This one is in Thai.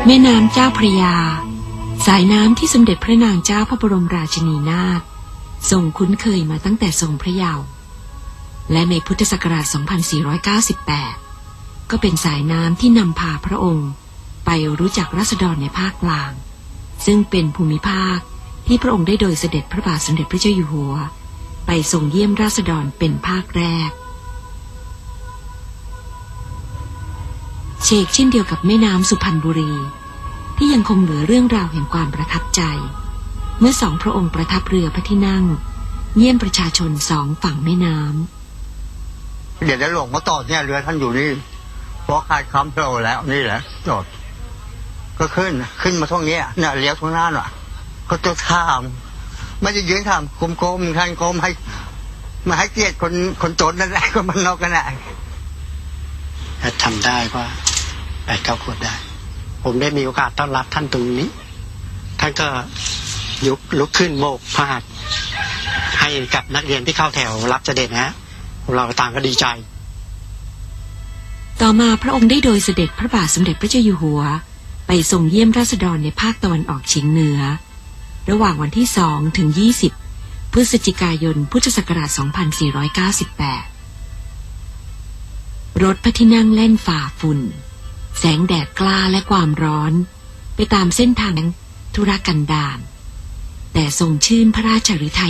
แม่น้ำเจ้าพระยาสายน้ำที่สมเด็จพระนางเจ้าพระบรมราชินีนาถทรงคุ้นเคยมาตั้งแต่ทรงพระเยาว์และในพุทธศักราช 2498 ก็เป็นสายน้ำที่นำพาพระองค์ไปรู้จักราษฎรในภาคกลางซึ่งเป็นภูมิภาคที่พระองค์ได้โดยเสด็จพระบาทสมเด็จพระเจ้าอยู่หัวไปทรงเยี่ยมราษฎรเป็นภาคแรกเชกเช่นเดียวกับแม่น้ำสุพรรณบุรีที่ยังคงเหลือเรื่องราวแห่งความประทับใจเมื่อสองพระองค์ประทับเรือพระที่นั่งเยี่ยมประชาชนสองฝั่งแม่น้ำเดี๋ยวได้หลงมาต่อเนี่ยเรือท่านอยู่นี่พอขาดคำโผล่แล้วนี่แหละจอดก็ขึ้นมาท่องนี้เนี่ยเลี้ยวทางหน้าหน่ะก็จะถามไม่จะยืนถามกลมๆท่านกลมให้มาให้เกียรติคนจนนั่นแหละคนมันนอกกันแหละทำได้ก็8-9 ขวดได้ผมได้มีโอกาสต้อนรับท่านตรงนี้ท่านก็ลุกขึ้นโบกพาดให้กับนักเรียนที่เข้าแถวรับเสด็จนะเราต่างก็ดีใจต่อมาพระองค์ได้โดยเสด็จพระบาทสมเด็จพระเจ้าอยู่หัวไปทรงเยี่ยมราษฎรในภาคตะวันออกเฉียงเหนือระหว่างวันที่2 ถึง 20 พฤศจิกายนพุทธศักราช 2498 รถพระที่นั่งแล่นฝ่าฝุ่นแสงแดดกล้าและความร้อนไปตามเส้นทางธุรกันดารแต่ทรงชื่นพระราชฤทัย